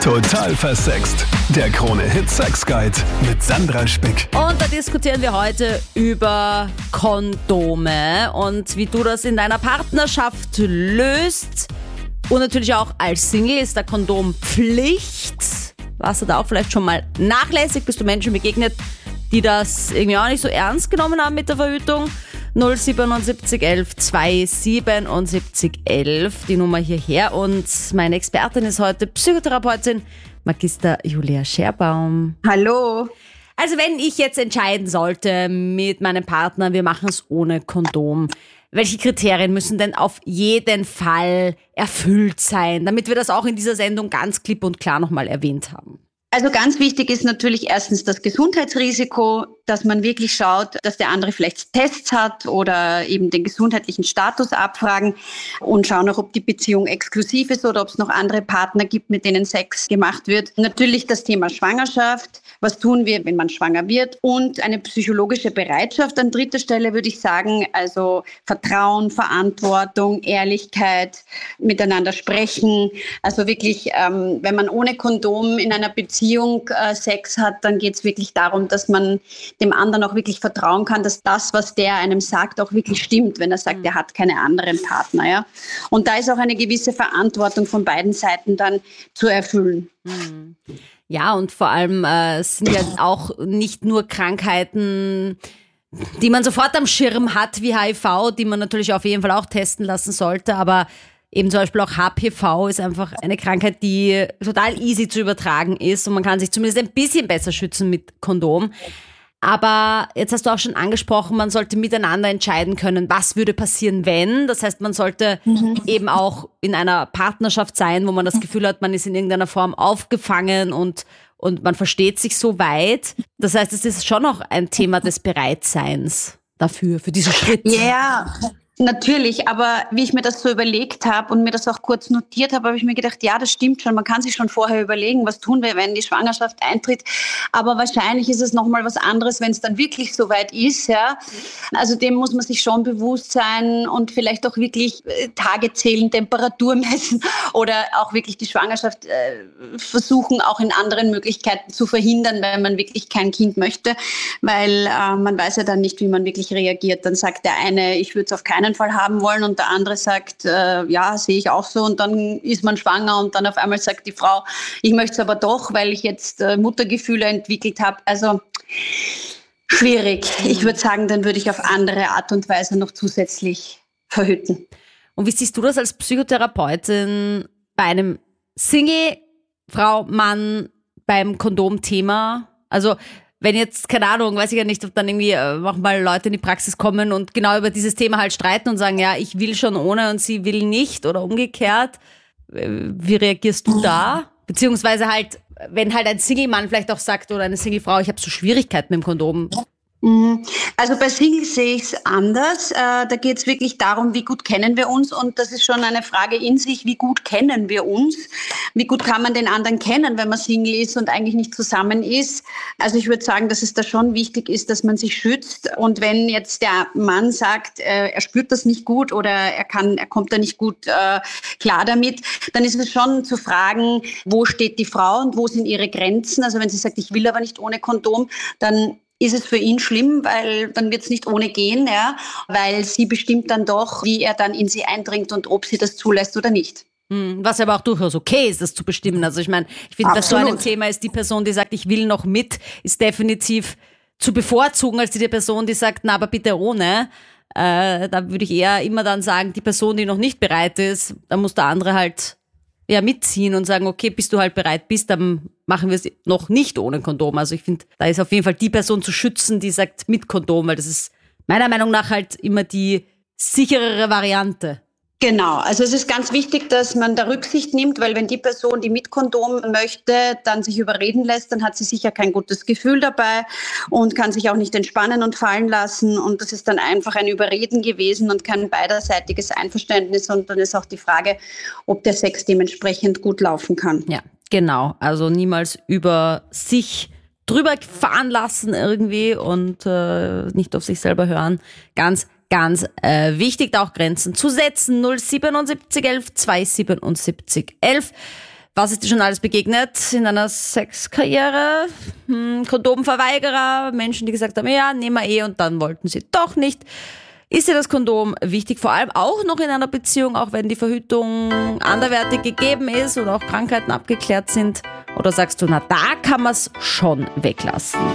Total versext. Der Krone-Hit Sex Guide mit Sandra Spick. Und da diskutieren wir heute über Kondome und wie du das in deiner Partnerschaft löst. Und natürlich auch als Single ist der Kondom Pflicht. Warst du da auch vielleicht schon mal nachlässig? Bist du Menschen begegnet, die das irgendwie auch nicht so ernst genommen haben mit der Verhütung? 077 11 277 11, die Nummer hierher. Und meine Expertin ist heute Psychotherapeutin Magister Julia Scherbaum. Hallo. Also wenn ich jetzt entscheiden sollte mit meinem Partner, wir machen es ohne Kondom, welche Kriterien müssen denn auf jeden Fall erfüllt sein, damit wir das auch in dieser Sendung ganz klipp und klar nochmal erwähnt haben? Also ganz wichtig ist natürlich erstens das Gesundheitsrisiko, dass man wirklich schaut, dass der andere vielleicht Tests hat oder eben den gesundheitlichen Status abfragen und schauen auch, ob die Beziehung exklusiv ist oder ob es noch andere Partner gibt, mit denen Sex gemacht wird. Natürlich das Thema Schwangerschaft. Was tun wir, wenn man schwanger wird? Und eine psychologische Bereitschaft an dritter Stelle würde ich sagen, also Vertrauen, Verantwortung, Ehrlichkeit, miteinander sprechen. Also wirklich, wenn man ohne Kondom in einer Beziehung Sex hat, dann geht es wirklich darum, dass man dem anderen auch wirklich vertrauen kann, dass das, was der einem sagt, auch wirklich stimmt, wenn er sagt, er hat keine anderen Partner. Ja? Und da ist auch eine gewisse Verantwortung von beiden Seiten dann zu erfüllen. Ja, und vor allem es sind ja auch nicht nur Krankheiten, die man sofort am Schirm hat, wie HIV, die man natürlich auf jeden Fall auch testen lassen sollte, aber eben zum Beispiel auch HPV ist einfach eine Krankheit, die total easy zu übertragen ist und man kann sich zumindest ein bisschen besser schützen mit Kondom. Aber jetzt hast du auch schon angesprochen, man sollte miteinander entscheiden können, was würde passieren, wenn. Das heißt, man sollte eben auch in einer Partnerschaft sein, wo man das Gefühl hat, man ist in irgendeiner Form aufgefangen und man versteht sich so weit. Das heißt, es ist schon auch ein Thema des Bereitseins dafür, für diesen Schritt. Ja, natürlich, aber wie ich mir das so überlegt habe und mir das auch kurz notiert habe, habe ich mir gedacht, ja, das stimmt schon. Man kann sich schon vorher überlegen, was tun wir, wenn die Schwangerschaft eintritt. Aber wahrscheinlich ist es nochmal was anderes, wenn es dann wirklich so weit ist. Ja? Also dem muss man sich schon bewusst sein und vielleicht auch wirklich Tage zählen, Temperatur messen oder auch wirklich die Schwangerschaft versuchen, auch in anderen Möglichkeiten zu verhindern, wenn man wirklich kein Kind möchte. Weil man weiß ja dann nicht, wie man wirklich reagiert. Dann sagt der eine, ich würde es auf keinen Fall haben wollen und der andere sagt, ja, sehe ich auch so und dann ist man schwanger und dann auf einmal sagt die Frau, ich möchte es aber doch, weil ich jetzt Muttergefühle entwickelt habe. Also schwierig. Ich würde sagen, dann würde ich auf andere Art und Weise noch zusätzlich verhüten. Und wie siehst du das als Psychotherapeutin bei einem Single, Frau, Mann, beim Kondomthema? Also wenn jetzt, keine Ahnung, weiß ich ja nicht, ob dann irgendwie auch mal Leute in die Praxis kommen und genau über dieses Thema halt streiten und sagen, ja, ich will schon ohne und sie will nicht oder umgekehrt. Wie reagierst du da? Beziehungsweise halt, wenn halt ein Single-Mann vielleicht auch sagt oder eine Single-Frau, ich habe so Schwierigkeiten mit dem Kondom. Also bei Singles sehe ich es anders. Da geht es wirklich darum, wie gut kennen wir uns und das ist schon eine Frage in sich, wie gut kennen wir uns, wie gut kann man den anderen kennen, wenn man Single ist und eigentlich nicht zusammen ist. Also ich würde sagen, dass es da schon wichtig ist, dass man sich schützt und wenn jetzt der Mann sagt, er spürt das nicht gut oder er kommt da nicht gut klar damit, dann ist es schon zu fragen, wo steht die Frau und wo sind ihre Grenzen. Also wenn sie sagt, ich will aber nicht ohne Kondom, dann ist es für ihn schlimm, weil dann wird es nicht ohne gehen, ja, weil sie bestimmt dann doch, wie er dann in sie eindringt und ob sie das zulässt oder nicht. Was aber auch durchaus okay ist, das zu bestimmen. Also ich meine, ich finde, bei so einem Thema ist die Person, die sagt, ich will noch mit, ist definitiv zu bevorzugen als die Person, die sagt, na, aber bitte ohne. Da würde ich eher immer dann sagen, die Person, die noch nicht bereit ist, da muss der andere halt ja mitziehen und sagen, okay, bis du halt bereit bist, dann machen wir es noch nicht ohne Kondom. Also ich finde, da ist auf jeden Fall die Person zu schützen, die sagt mit Kondom, weil das ist meiner Meinung nach halt immer die sicherere Variante. Genau, also es ist ganz wichtig, dass man da Rücksicht nimmt, weil wenn die Person, die mit Kondom möchte, dann sich überreden lässt, dann hat sie sicher kein gutes Gefühl dabei und kann sich auch nicht entspannen und fallen lassen und das ist dann einfach ein Überreden gewesen und kein beiderseitiges Einverständnis und dann ist auch die Frage, ob der Sex dementsprechend gut laufen kann. Ja, genau, also niemals über sich drüber fahren lassen irgendwie und nicht auf sich selber hören. Ganz wichtig, da auch Grenzen zu setzen. 077 11 277 11. Was ist dir schon alles begegnet in deiner Sexkarriere? Kondomverweigerer, Menschen, die gesagt haben, ja, nehmen wir und dann wollten sie doch nicht. Ist dir das Kondom wichtig, vor allem auch noch in einer Beziehung, auch wenn die Verhütung anderweitig gegeben ist oder auch Krankheiten abgeklärt sind? Oder sagst du, na, da kann man es schon weglassen?